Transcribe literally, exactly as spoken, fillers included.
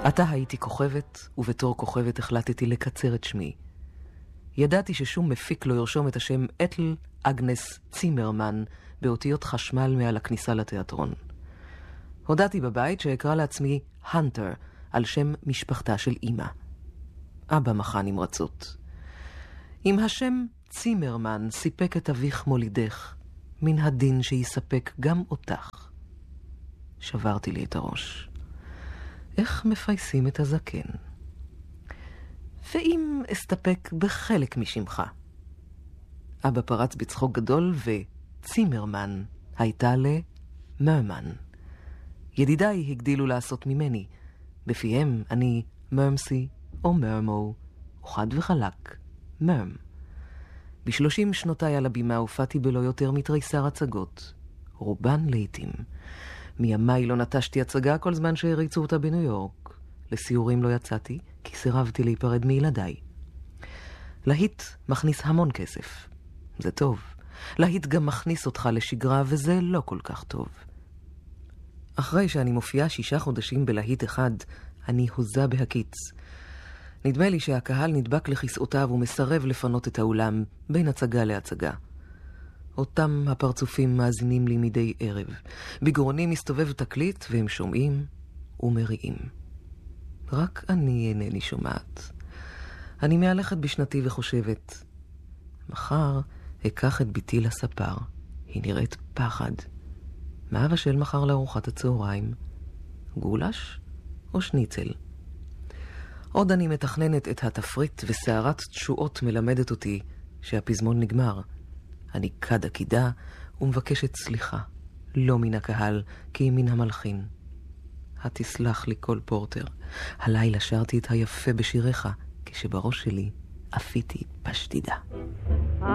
עתה הייתי כוכבת, ובתור כוכבת החלטתי לקצר את שמי. ידעתי ששום מפיק לא ירשום את השם אתל אגנס צימרמן באותיות חשמל מעל הכניסה לתיאטרון. הודעתי בבית שאקרא לעצמי הנטר, על שם משפחתה של אמא. אבא מחה נמרצות. אם השם צימרמן סיפק את אביך מולידך, מן הדין שיספק גם אותך. שברתי לי את הראש. איך מפייסים את הזקן? ואם אסתפק בחלק משמך? אבא פרץ בצחוק גדול, וצימרמן הייתה למרמן. ידידיי הגדילו לעשות ממני. בפיהם אני מרמסי או מרמו, וחד וחלק, מרם. בשלושים שנותיי על הבימה הופעתי בלא יותר מתריסר הצגות, רובן לעתים. מימיי לא נטשתי הצגה כל זמן שהריצו אותה בניו יורק. לסיורים לא יצאתי, כי סירבתי להיפרד מילדיי. להיט מכניס המון כסף. זה טוב. להיט גם מכניס אותך לשגרה, וזה לא כל כך טוב. אחרי שאני מופיעה שישה חודשים בלהיט אחד, אני הוזה בהקיץ. נדמה לי שהקהל נדבק לכיסאותיו ומסרב לפנות את האולם בין הצגה להצגה. אותם הפרצופים מאזינים לי מדי ערב. בגרוני מסתובב תקליט והם שומעים ומריעים. רק אני אינני שומעת. אני מהלכת בשנתי וחושבת, מחר אקח את ביתי לספר. היא נראית פחד. מה אבשל מחר לארוחת הצהריים? גולש או שניצל? עוד אני מתכננת את התפריט, וסערת תשועות מלמדת אותי שהפזמון נגמר. אני קד עקידה ומבקשת סליחה, לא מן הקהל, כי מן המלחין. התסלח לי כל פורטר. הלילה שרתי את היפה בשיריך, כשבראש שלי אפיתי פשטידה.